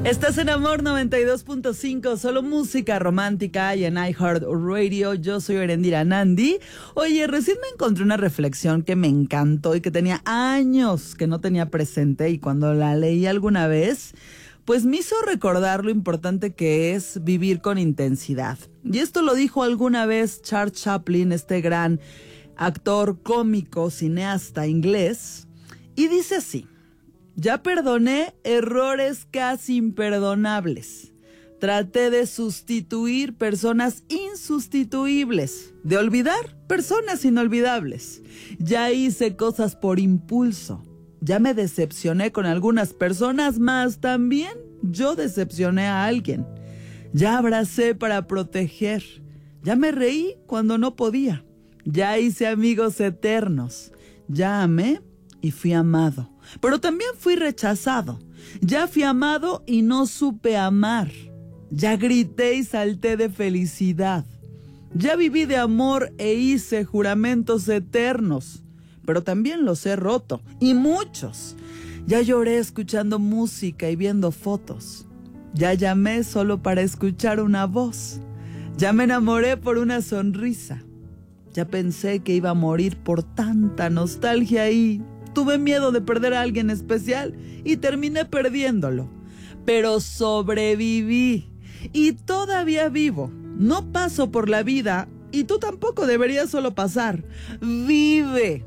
Estás en Amor 92.5, solo música romántica y en iHeartRadio. Yo soy Erendira Nandi. Oye, recién me encontré una reflexión que me encantó y que tenía años que no tenía presente, y cuando la leí alguna vez, pues me hizo recordar lo importante que es vivir con intensidad. Y esto lo dijo alguna vez Charles Chaplin, este gran actor cómico, cineasta inglés, y dice así: ya perdoné errores casi imperdonables. Traté de sustituir personas insustituibles, de olvidar personas inolvidables. Ya hice cosas por impulso. Ya me decepcioné con algunas personas, más también yo decepcioné a alguien. Ya abracé para proteger. Ya me reí cuando no podía. Ya hice amigos eternos. Ya amé y fui amado. Pero también fui rechazado. Ya fui amado y no supe amar. Ya grité y salté de felicidad. Ya viví de amor e hice juramentos eternos. Pero también los he roto, y muchos. Ya lloré escuchando música y viendo fotos. Ya llamé solo para escuchar una voz. Ya me enamoré por una sonrisa. Ya pensé que iba a morir por tanta nostalgia y tuve miedo de perder a alguien especial y terminé perdiéndolo. Pero sobreviví y todavía vivo. No paso por la vida y tú tampoco deberías solo pasar. Vive.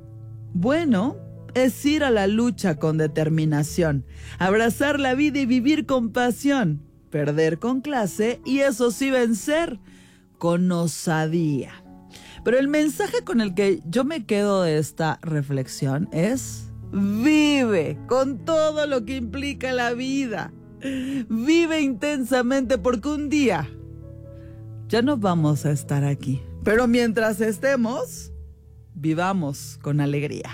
Bueno, es ir a la lucha con determinación, abrazar la vida y vivir con pasión, perder con clase y eso sí vencer con osadía. Pero el mensaje con el que yo me quedo de esta reflexión es: vive con todo lo que implica la vida. Vive intensamente porque un día ya no vamos a estar aquí. Pero mientras estemos, vivamos con alegría.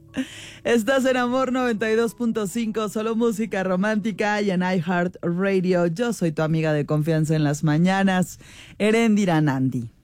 Estás en Amor 92.5, solo música romántica y en iHeartRadio. Yo soy tu amiga de confianza en las mañanas, Erendira Nandi.